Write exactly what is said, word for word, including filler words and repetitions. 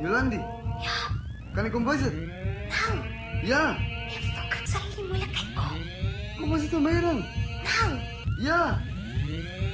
Yolandi, Ja, kan ik kom buiten? nou, Ja, even kang sarili mo lang kay ko. kom buiten to mayroon. Now, Ja,